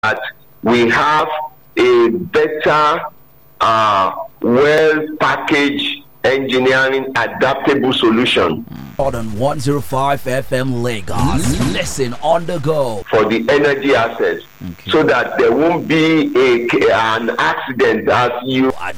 that we have a better, well-packaged engineering adaptable solution. On 105 FM Lagos. Listen on the go. For the energy assets, so that there won't be an accident as you At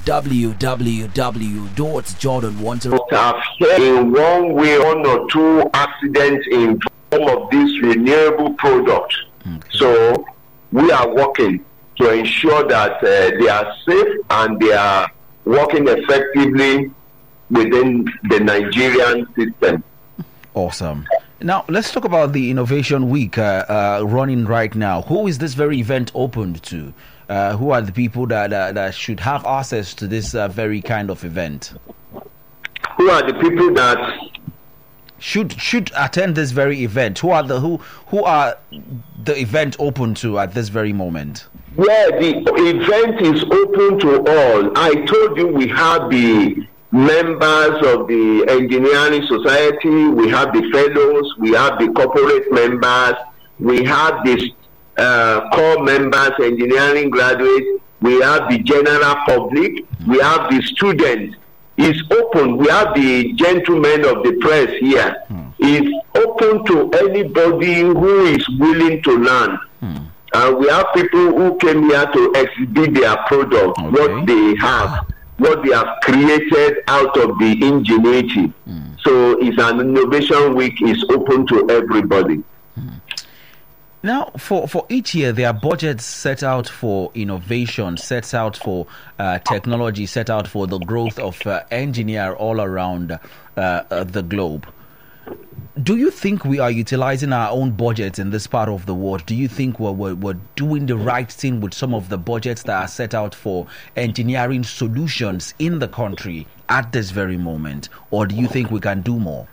www.jordan10 have heard in one way, one or two accidents in form of this renewable product. So we are working to ensure that they are safe and they are working effectively within the Nigerian system. Awesome. Now, let's talk about the Innovation Week running right now. Who is this very event opened to? Who are the people that should have access to this very kind of event? Who are the people that Should attend this very event? Who are the event open to at this very moment? Yeah, the event is open to all. I told you we have the members of the engineering society, we have the fellows, we have the corporate members, we have the core members, engineering graduates, we have the general public, we have the students. It's open. We have the gentlemen of the press here. It's open to anybody who is willing to learn. We have people who came here to exhibit their product, what they have, what they have created out of the ingenuity. So it's an innovation week. It's open to everybody. Now, for each year, there are budgets set out for innovation, set out for technology, set out for the growth of engineer all around the globe. Do you think we are utilizing our own budgets in this part of the world? Do you think we're doing the right thing with some of the budgets that are set out for engineering solutions in the country at this very moment? Or do you think we can do more?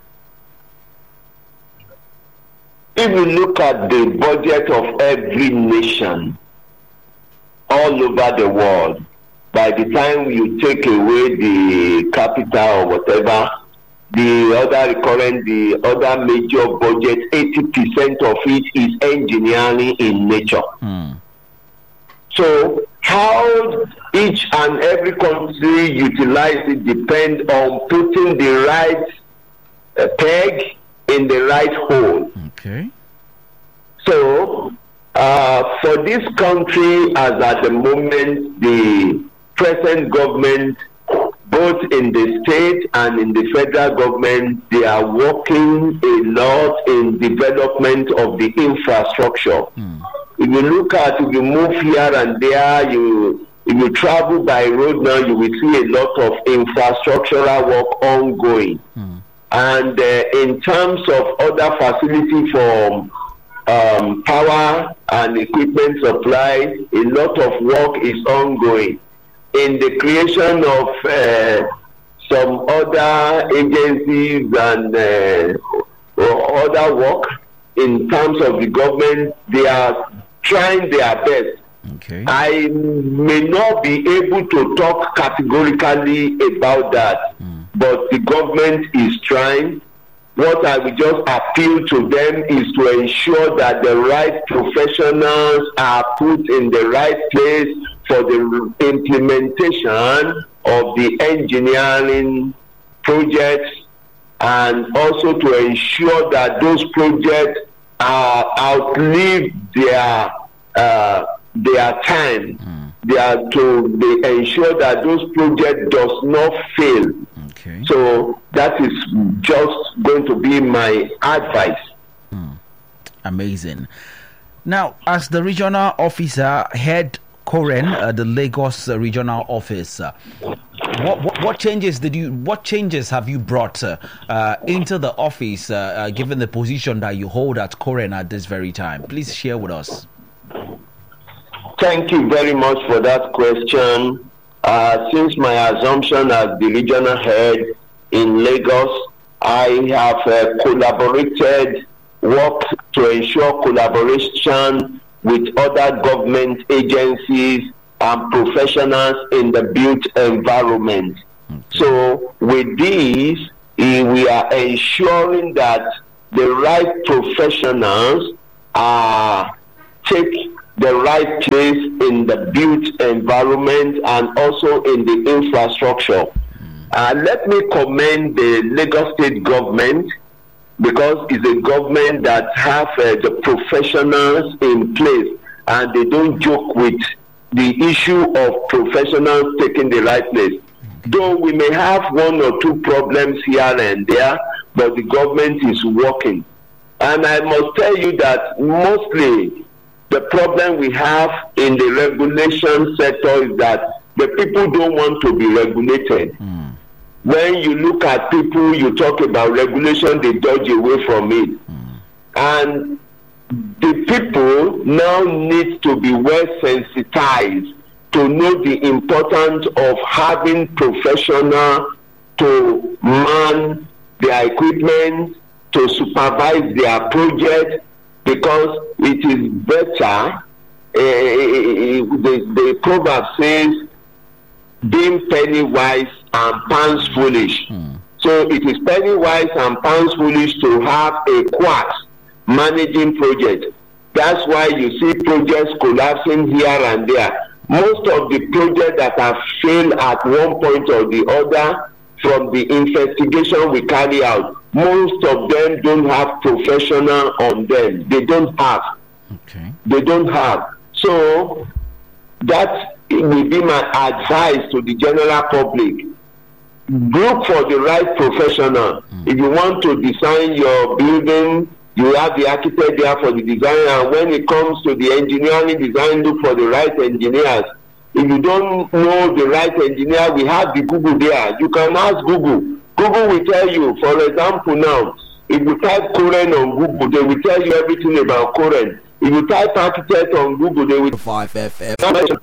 If you look at the budget of every nation all over the world, by the time you take away the capital or whatever, the other major budget, 80% of it is engineering in nature. So how each and every country utilize it depends on putting the right peg in the right hole. Okay. So, for this country, as at the moment, the present government, both in the state and in the federal government, they are working a lot in development of the infrastructure. If you look at, if you move here and there, if you travel by road now, you will see a lot of infrastructural work ongoing. And in terms of other facility for power and equipment supply, a lot of work is ongoing. In the creation of some other agencies and other work, in terms of the government, they are trying their best. Okay. I may not be able to talk categorically about that, but the government is trying. What I will just appeal to them is to ensure that the right professionals are put in the right place for the implementation of the engineering projects, and also to ensure that those projects outlive their time. They are to ensure that those projects does not fail. Okay. So that is just going to be my advice. Amazing. Now, as the regional officer, head Koren, the Lagos regional office, what changes have you brought into the office, given the position that you hold at Koren at this very time? Please share with us. Thank you very much for that question. Since my assumption as the regional head in Lagos, I have worked to ensure collaboration with other government agencies and professionals in the built environment. So with this, we are ensuring that the right professionals take the right place in the built environment and also in the infrastructure. Let me commend the Lagos State government, because it's a government that have the professionals in place, and they don't joke with the issue of professionals taking the right place. Though we may have one or two problems here and there, but the government is working. And I must tell you that mostly the problem we have in the regulation sector is that the people don't want to be regulated. When you look at people, you talk about regulation, they dodge away from it. And the people now need to be well sensitized to know the importance of having professionals to man their equipment, to supervise their project, because it is better. The proverb says, being penny wise and pounds foolish. So it is penny wise and pounds foolish to have a quack managing project. That's why you see projects collapsing here and there. Most of the projects that have failed at one point or the other, from the investigation we carry out, most of them don't have professional on them. They don't have. Okay. They don't have. So that will be my advice to the general public. Look for the right professional. If you want to design your building, you have the architect there for the design, and when it comes to the engineering design, look for the right engineers. If you don't know the right engineer, we have the Google there. You can ask Google. Google will tell you. For example, now, if you type current on Google, they will tell you everything about current. If you type architect on Google, they will 5FM.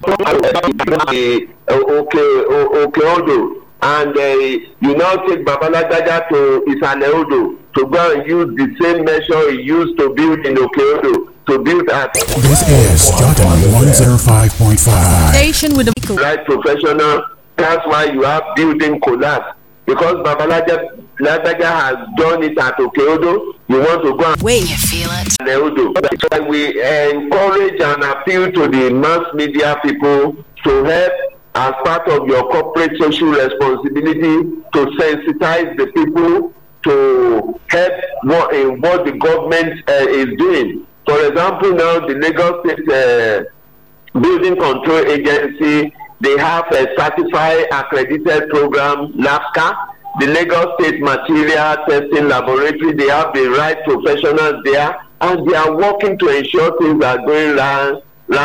Okay, and you now take Babaladaja to Isaneodo to go and use the same measure he used to build in Okeodo to build at. This is Jordan 105.5. Station with the right professional. That's why you have building collapse, because Babaladaja has done it at Okeodo. You want to go and way you feel it. So we encourage and appeal to the mass media people to help, as part of your corporate social responsibility, to sensitize the people to help what the government is doing. For example, now the Lagos State Building Control Agency, they have a certified accredited program, LAFCA. The Lagos State Material Testing Laboratory, they have the right professionals there, and they are working to ensure things are going round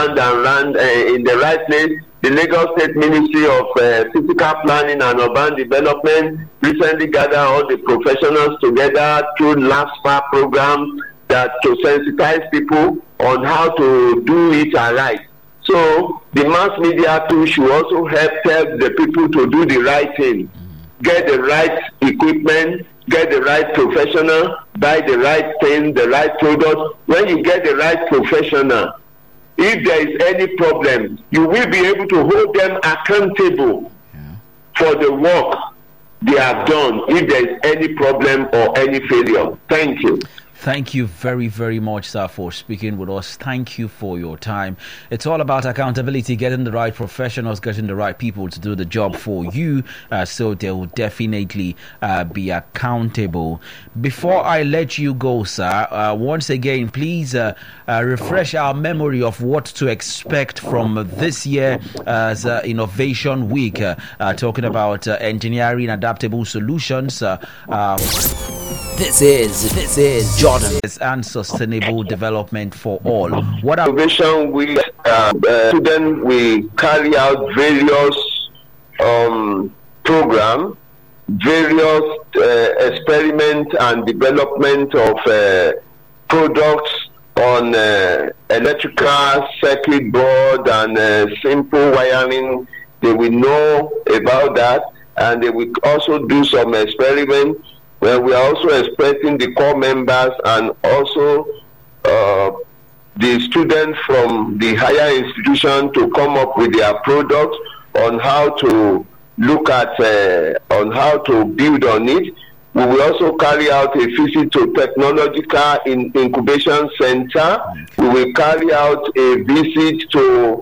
in the right place. The Lagos State Ministry of Physical Planning and Urban Development recently gathered all the professionals together through LAFSPA program that to sensitize people on how to do it right. So the mass media too should also help tell the people to do the right thing. Get the right equipment, get the right professional, buy the right thing, the right product. When you get the right professional, if there is any problem, you will be able to hold them accountable for the work they have done if there is any problem or any failure. Thank you. Thank you very, very much, sir, for speaking with us. Thank you for your time. It's all about accountability, getting the right professionals, getting the right people to do the job for you, so they will definitely be accountable. Before I let you go, sir, once again, please refresh our memory of what to expect from this year as Innovation Week, talking about engineering adaptable solutions. This is Jordan And sustainable development for all. What are Innovation Week? Students will carry out various programs, various experiment and development of products on electrical circuit board and simple wiring. They will know about that, and they will also do some experiments. Well, we are also expecting the core members and also the students from the higher institution to come up with their products on how to look at, on how to build on it. We will also carry out a visit to Technological Incubation Center. We will carry out a visit to